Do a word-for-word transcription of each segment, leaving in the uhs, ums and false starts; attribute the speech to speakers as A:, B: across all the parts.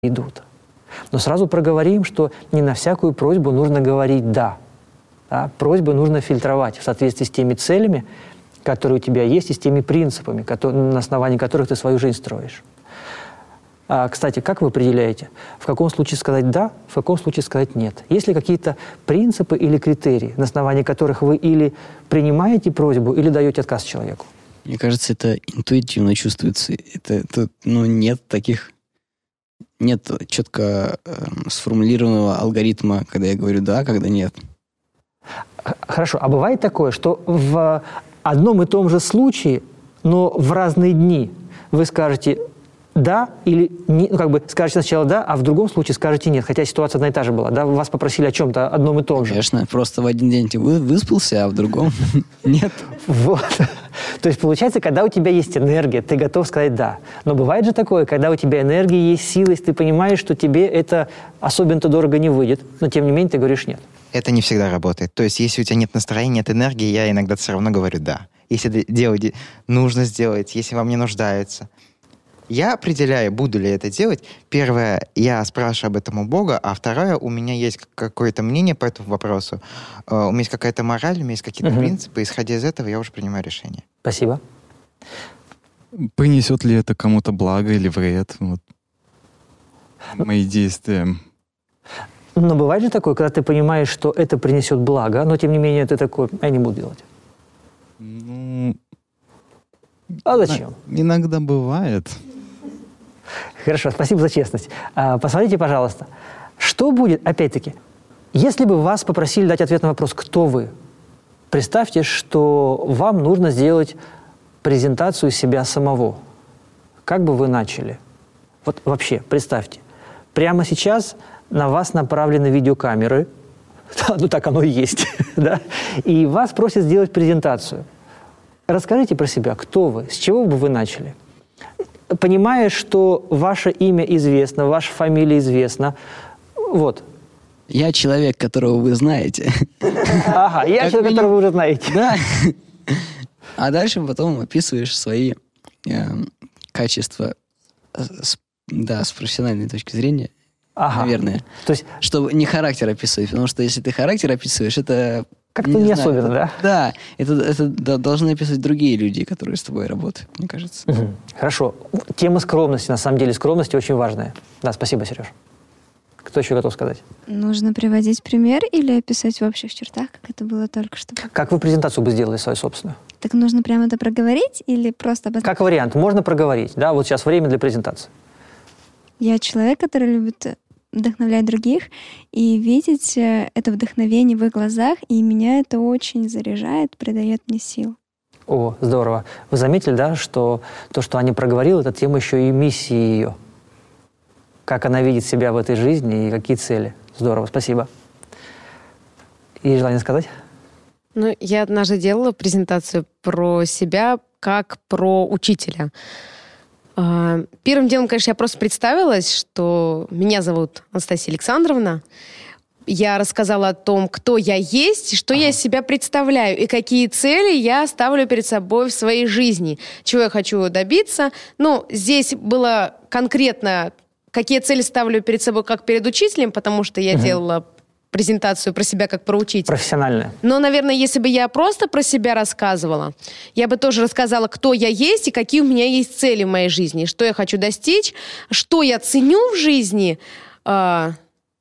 A: идут. Но сразу проговорим, что не на всякую просьбу нужно говорить «да». Да? Просьбы нужно фильтровать в соответствии с теми целями, которые у тебя есть, и с теми принципами, которые, на основании которых ты свою жизнь строишь. А, кстати, как вы определяете, в каком случае сказать «да», в каком случае сказать «нет»? Есть ли какие-то принципы или критерии, на основании которых вы или принимаете просьбу, или даете отказ человеку?
B: Мне кажется, это интуитивно чувствуется. Это, это ну, нет таких... Нет четко э, сформулированного алгоритма, когда я говорю «да», когда «нет».
A: Хорошо. А бывает такое, что в одном и том же случае, но в разные дни вы скажете «да» или не, ну, как бы скажете сначала «да», а в другом случае скажете «нет», хотя ситуация одна и та же была, да? Вас попросили о чем-то одном и том же.
B: Конечно. Просто в один день ты выспался, а в другом нет.
A: Вот. То есть получается, когда у тебя есть энергия, ты готов сказать «да». Но бывает же такое, когда у тебя энергия, есть сила, ты понимаешь, что тебе это особенно-то дорого не выйдет, но тем не менее ты говоришь «нет».
C: Это не всегда работает. То есть если у тебя нет настроения, нет энергии, я иногда все равно говорю «да». Если делать нужно сделать, если вам не нуждается. Я определяю, буду ли это делать. Первое, я спрашиваю об этом у Бога, а второе, у меня есть какое-то мнение по этому вопросу. Uh, у меня есть какая-то мораль, у меня есть какие-то угу. принципы. Исходя из этого, я уже принимаю решение.
A: Спасибо.
D: Принесет ли это кому-то благо или вред? Вот. Мои действия.
A: Но бывает же такое, когда ты понимаешь, что это принесет благо, но тем не менее ты такой, я не буду делать.
D: Ну...
A: А зачем?
D: Иногда бывает.
A: Хорошо, спасибо за честность. А, посмотрите, пожалуйста, что будет, опять-таки, если бы вас попросили дать ответ на вопрос «Кто вы?». Представьте, что вам нужно сделать презентацию себя самого. Как бы вы начали? Вот вообще, представьте. Прямо сейчас на вас направлены видеокамеры, ну так оно и есть, да? И вас просят сделать презентацию. Расскажите про себя, кто вы, с чего бы вы начали? Понимая, что ваше имя известно, ваша фамилия известна, вот.
B: Я человек, которого вы знаете.
A: Ага, я человек, которого вы уже знаете.
B: Да. А дальше потом описываешь свои э, качества, с, да, с профессиональной точки зрения, ага. наверное.
A: То есть...
B: Чтобы не характер описывать, потому что если ты характер описываешь, это...
A: Как-то не, не особенно,
B: это,
A: да?
B: Да, это, это да, должны описывать другие люди, которые с тобой работают, мне кажется.
A: Угу. Хорошо. Тема скромности, на самом деле, скромность очень важная. Да, спасибо, Сереж. Кто еще готов сказать?
E: Нужно приводить пример или описать в общих чертах, как это было только что?
A: Как вы презентацию бы сделали свою собственную?
E: Так нужно прямо это проговорить или просто... Обозначить?
A: Как вариант. Можно проговорить. Да, вот сейчас время для презентации.
E: Я человек, который любит вдохновлять других и видеть это вдохновение в их глазах, и меня это очень заряжает, придает мне сил.
A: О, здорово. Вы заметили, да, что то, что Аня проговорила, это тема еще и миссии ее. Как она видит себя в этой жизни и какие цели. Здорово, спасибо. Есть желание сказать?
F: Ну, я однажды делала презентацию про себя как про учителя. Первым делом, конечно, я просто представилась, что меня зовут Анастасия Александровна. Я рассказала о том, кто я есть, что ага. я из себя представляю и какие цели я ставлю перед собой в своей жизни, чего я хочу добиться. Ну, здесь было конкретно, какие цели ставлю перед собой как перед учителем, потому что я угу. делала презентацию про себя как про учителя.
A: Профессиональная.
F: Но, наверное, если бы я просто про себя рассказывала, я бы тоже рассказала, кто я есть и какие у меня есть цели в моей жизни, что я хочу достичь, что я ценю в жизни. А,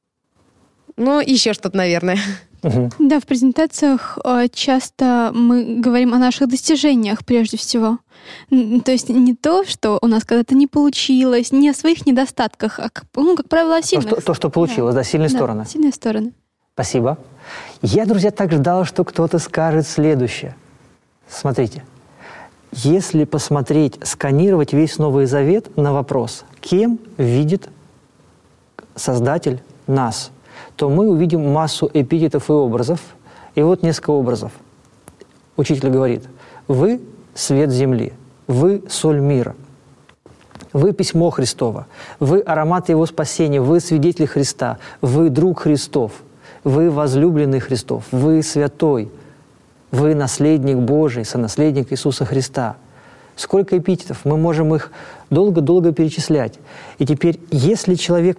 F: ну, еще что-то, наверное.
G: Угу. Да, в презентациях э, часто мы говорим о наших достижениях прежде всего. То есть не то, что у нас когда-то не получилось, не о своих недостатках, а, ну, как правило, о сильных.
A: То, что, то, что получилось, да, да сильные
G: да,
A: стороны.
G: Сильные стороны.
A: Спасибо. Я, друзья, так ждал, что кто-то скажет следующее. Смотрите. Если посмотреть, сканировать весь Новый Завет на вопрос, кем видит Создатель нас, то мы увидим массу эпитетов и образов. И вот несколько образов. Учитель говорит, вы – свет земли, вы – соль мира, вы – письмо Христово, вы – аромат Его спасения, вы – свидетель Христа, вы – друг Христов, вы – возлюбленный Христов, вы – святой, вы – наследник Божий, сонаследник Иисуса Христа. Сколько эпитетов, мы можем их долго-долго перечислять. И теперь, если человек